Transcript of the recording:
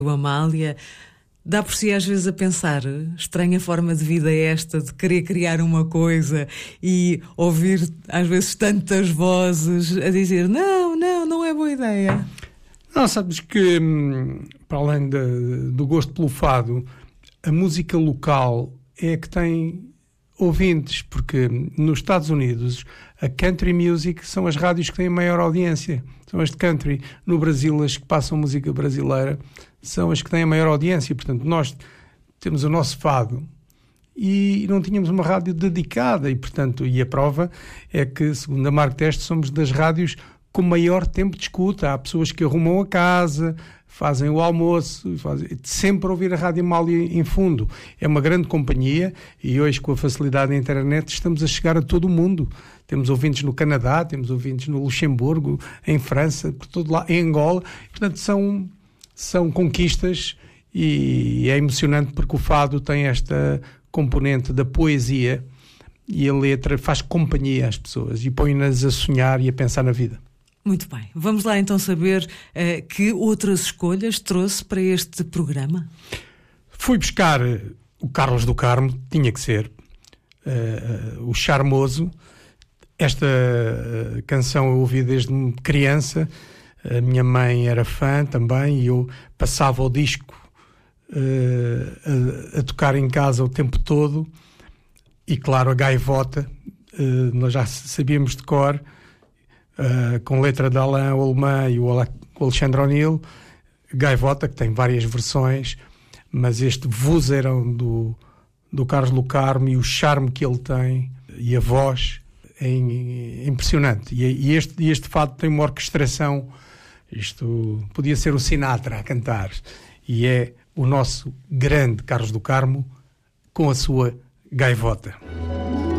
Amália, dá por si às vezes a pensar, estranha forma de vida esta, de querer criar uma coisa e ouvir às vezes tantas vozes a dizer não é boa ideia. Não, sabes que, para além do gosto pelo fado, a música local é que tem ouvintes, porque nos Estados Unidos a country music são as rádios que têm a maior audiência, são as de country. No Brasil, as que passam música brasileira são as que têm a maior audiência. Portanto, nós temos o nosso fado e não tínhamos uma rádio dedicada e, portanto, a prova é que, segundo a Marco Teste, somos das rádios com maior tempo de escuta. Há pessoas que arrumam a casa, fazem o almoço, sempre a ouvir a Rádio Amália em fundo. É uma grande companhia e hoje, com a facilidade da internet, estamos a chegar a todo o mundo. Temos ouvintes no Canadá, temos ouvintes no Luxemburgo, em França, por todo lá, em Angola. Portanto, são conquistas e é emocionante porque o fado tem esta componente da poesia e a letra faz companhia às pessoas e põe-nas a sonhar e a pensar na vida. Muito bem. Vamos lá então saber que outras escolhas trouxe para este programa? Fui buscar o Carlos do Carmo, tinha que ser, o Charmoso. Esta canção eu ouvi desde criança, a minha mãe era fã também e eu passava o disco a tocar em casa o tempo todo e claro, a gaivota, nós já sabíamos de cor, com letra de Alain Alemã e o Alexandre O'Neill. Gaivota, que tem várias versões, mas este vozeirão do Carlos do Carmo e o charme que ele tem e a voz é impressionante. E este fado tem uma orquestração, isto podia ser o Sinatra a cantar, e é o nosso grande Carlos do Carmo com a sua gaivota.